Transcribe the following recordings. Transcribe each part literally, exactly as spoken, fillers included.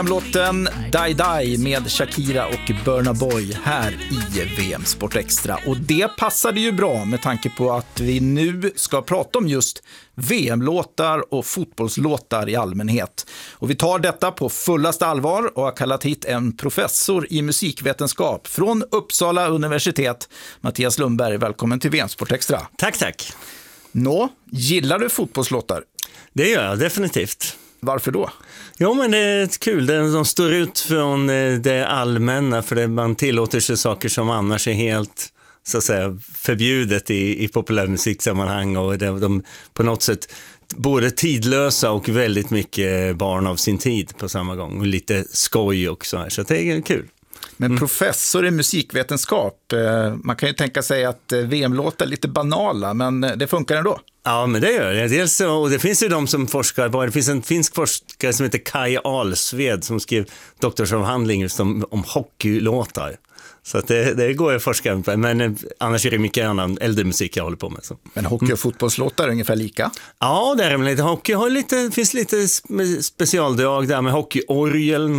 Låten Die Die med Shakira och Burna Boy här i V M Sport Extra. Och det passade ju bra med tanke på att vi nu ska prata om just V M-låtar och fotbollslåtar i allmänhet. Och vi tar detta på fullaste allvar och har kallat hit en professor i musikvetenskap från Uppsala universitet. Mattias Lundberg, välkommen till V M Sport Extra. Tack, tack. Nå, gillar du fotbollslåtar? Det gör jag definitivt. Varför då? Jo, men det är kul. De står ut från det allmänna, för det man tillåter sig saker som annars är helt, så att säga, förbjudet i, i populärmusiksammanhang, och de, de på något sätt både tidlösa och väldigt mycket barn av sin tid på samma gång, och lite skoj också här, så det är kul. Men professor i musikvetenskap, man kan ju tänka sig att V M-låtar är lite banala, men det funkar ändå. Ja, men det gör det. Dels så, och det finns ju de som forskar, det finns en finsk forskare som heter Kai Alsved som skrev doktorsavhandling just om, om hockeylåtar. Så att det, det går att forska på, men annars är det mycket annan äldre musik jag håller på med. Så. Men hockey och fotbollslåtar är ungefär lika? Ja, det är det lite. Hockey har lite, det finns lite specialdrag där med hockeyorgeln.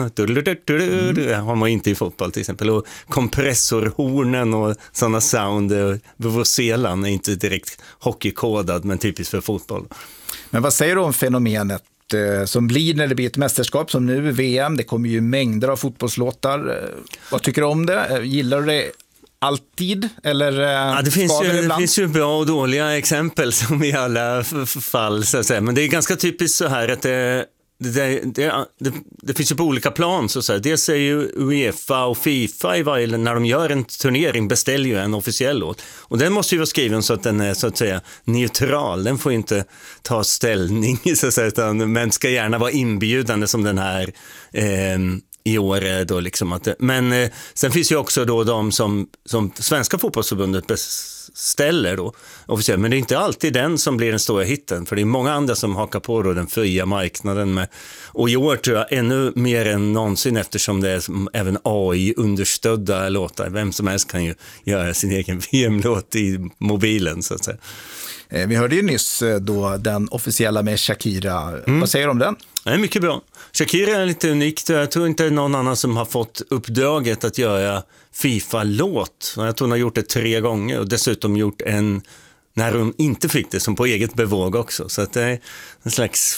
Det har man inte i fotboll till exempel. Och kompressorhornen och sådana sound. Vuvuzelan är inte direkt hockeykodad, men typiskt för fotboll. Men vad säger du om fenomenet som blir när det blir ett mästerskap som nu, V M? Det kommer ju mängder av fotbollslåtar. Vad tycker du om det? Gillar du det alltid? Eller ja, det, finns ju, det finns ju bra och dåliga exempel som i alla f- fall. Så att säga. Men det är ganska typiskt så här att det, det, det, det, det finns ju på olika plan. Så att säga. Dels är ju UEFA och FIFA i varje, när de gör en turnering beställer ju en officiell låt. Och den måste ju vara skriven så att den är, så att säga, neutral. Den får inte ta ställning, så att säga, utan, men ska gärna vara inbjudande som den här eh, i år då liksom att, men eh, sen finns ju också då de som, som Svenska fotbollsförbundet beställer då officiellt, men det är inte alltid den som blir den stora hitten, för det är många andra som hakar på då den fria marknaden med, och i år tror jag ännu mer än någonsin, eftersom det är även A I-understödda låtar. Vem som helst kan ju göra sin egen V M-låt i mobilen, så att säga. Vi hörde ju nyss då den officiella med Shakira. Mm. Vad säger du om den? Det är mycket bra. Shakira är lite unikt. Jag tror inte någon annan som har fått uppdraget att göra FIFA-låt. Jag tror hon har gjort det tre gånger och dessutom gjort en när hon inte fick det, som på eget bevåg också. Så att det är en slags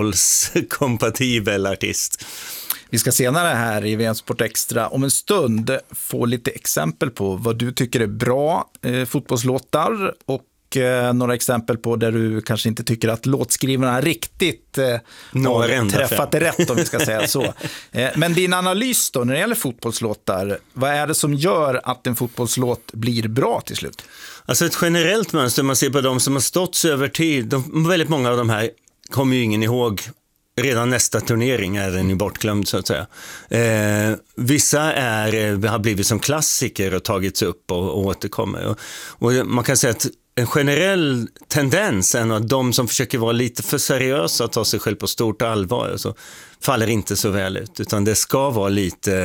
fotbollskompatibel artist. Vi ska senare här i V M Sport Extra om en stund få lite exempel på vad du tycker är bra eh, fotbollslåtar, och några exempel på där du kanske inte tycker att låtskrivarna riktigt eh, har träffat det rätt, om vi ska säga så. Eh, men din analys då när det gäller fotbollslåtar, vad är det som gör att en fotbollslåt blir bra till slut? Alltså ett generellt mönster, man ser på de som har stått sig över tid, de, väldigt många av de här kommer ju ingen ihåg. Redan nästa turnering är den ju bortglömd, så att säga. Eh, vissa är, har blivit som klassiker och tagits upp och, och återkommer. Och, och man kan säga att en generell tendens är att de som försöker vara lite för seriösa och ta sig själv på stort allvar, så faller inte så väl ut. Utan det ska vara lite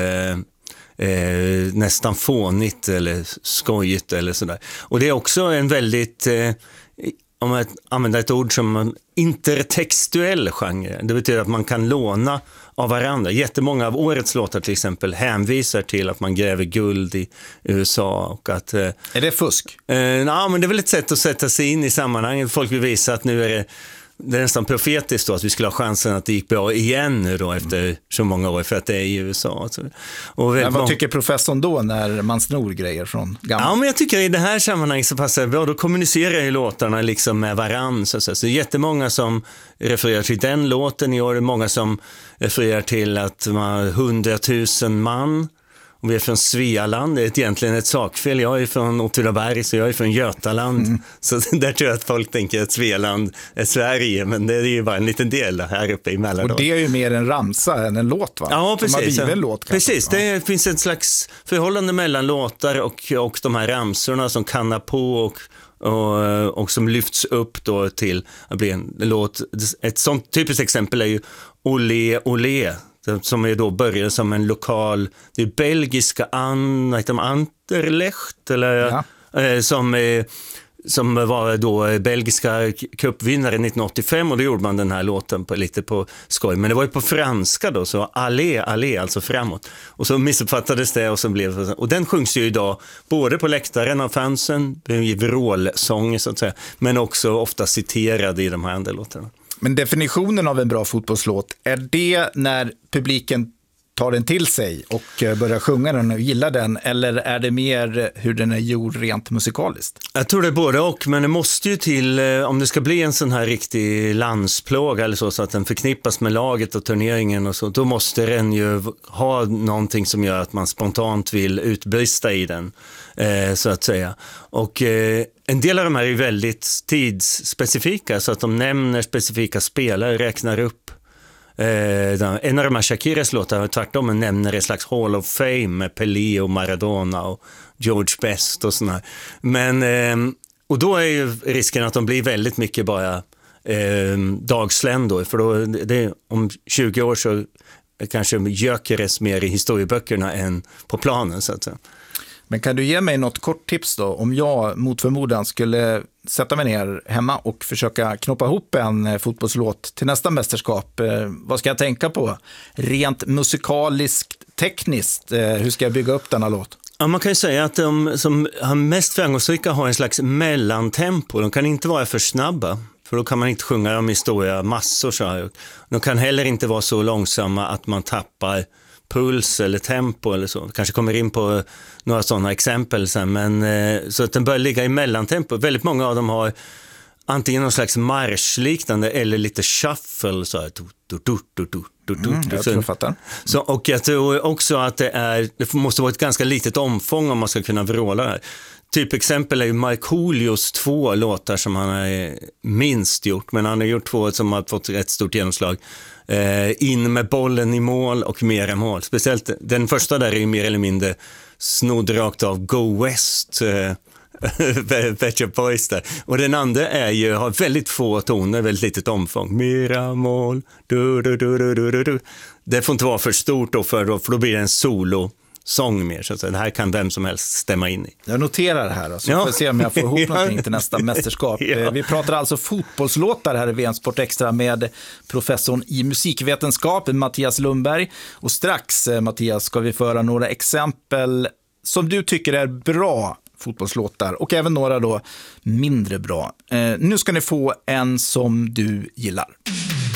eh, nästan fånigt eller skojigt eller sådär. Och det är också en väldigt... Eh, om jag använder ett ord som intertextuell genre. Det betyder att man kan låna av varandra. Jättemånga av årets låtar till exempel hänvisar till att man gräver guld i U S A. Och att, är det fusk? Eh, na, men det är väl ett sätt att sätta sig in i sammanhanget. Folk vill visa att nu är det, det är nästan profetiskt då, att vi skulle ha chansen att det gick bra igen nu då efter så många år, för att det är i U S A. Och men vad tycker professorn då när man snor grejer från gamla? Ja, men jag tycker i det här sammanhanget så passar det bra. Då kommunicerar ju låtarna liksom med varann. Så, så. så det är jättemånga som refererar till den låten i år. Det är många som refererar till att man har hundratusen man. Och vi är från Svealand, det är egentligen ett sakfel. Jag är från Åtvidaberg, så jag är från Götaland. Mm. Så där tror jag att folk tänker att Svealand är Sverige, men det är ju bara en liten del här uppe i Mälardalen. Och det är ju mer en ramsa än en låt, va? Ja, precis. En låt, precis, det ja. Finns ett slags förhållande mellan låtar och, och de här ramsorna som kannar på och Och, och som lyfts upp då till att bli en låt. Ett sånt typiskt exempel är ju Olé Olé, som är då började som en lokal, det är belgiska an, Anderlecht eller, ja. eh, som är som var då belgiska cupvinnare nittonhundraåttiofem, och då gjorde man den här låten på, lite på skoj. Men det var ju på franska då, så allé, allé, alltså framåt. Och så missuppfattades det och så blev det. Och den sjungs ju idag både på läktaren av fansen, i vrålsång så att säga, men också ofta citerad i de här andra låtarna. Men definitionen av en bra fotbollslåt, är det när publiken tar den till sig och börjar sjunga den och gillar den, eller är det mer hur den är gjord rent musikaliskt? Jag tror det är både och, men det måste ju till, om det ska bli en sån här riktig landsplåga eller så, så att den förknippas med laget och turneringen och så, då måste den ju ha någonting som gör att man spontant vill utbrista i den, eh, så att säga. Och eh, en del av de här är väldigt tidsspecifika, så att de nämner specifika spelare, räknar upp. Eh, en av de här Shakiras låtar tvärtom nämner ett slags Hall of Fame med Pelé och Maradona och George Best och sådär. Men, eh, och då är ju risken att de blir väldigt mycket bara eh, dagsländor, för då, det, om tjugo år så kanske Gyökeres mer i historieböckerna än på planen så att säga. Men kan du ge mig något kort tips då, om jag mot förmodan skulle sätta mig ner hemma och försöka knoppa ihop en fotbollslåt till nästa mästerskap? Vad ska jag tänka på? Rent musikaliskt, tekniskt, hur ska jag bygga upp denna låt? Ja, man kan ju säga att de som har mest framgångsrika har en slags mellantempo. De kan inte vara för snabba, för då kan man inte sjunga dem i stora massor så här. De kan heller inte vara så långsamma att man tappar puls eller tempo eller så. Kanske kommer in på några sådana exempel sen, men eh, så att den bör ligga i mellantempo. Väldigt många av dem har antingen någon slags marschliknande eller lite shuffle så här. Du, du, du, du, du, du, mm, jag tror jag fattar. Så, och jag tror också att det är, det måste vara ett ganska litet omfång om man ska kunna vråla här. Typ exempel är ju Markoolios två låtar som han har minst gjort, men han har gjort två som har fått ett stort genomslag. Eh, in med bollen i mål och mera mål. Speciellt den första där är ju mer eller mindre snodd rakt av Go West, eh, Pet Shop Boys där. Och den andra är ju, har väldigt få toner, väldigt litet omfång. Mera mål, du, du, du, du, du, du. Det får inte vara för stort då, för då, för då blir det en solo sång mer, så att säga. Det här kan vem som helst stämma in i. Jag noterar det här, så ja. Får se om jag får ihop någonting till nästa mästerskap. Ja. Vi pratar alltså fotbollslåtar här i V M Sport Extra med professorn i musikvetenskap, Mattias Lundberg. Och strax, Mattias, ska vi föra några exempel som du tycker är bra fotbollslåtar och även några då mindre bra. Eh, nu ska ni få en som du gillar.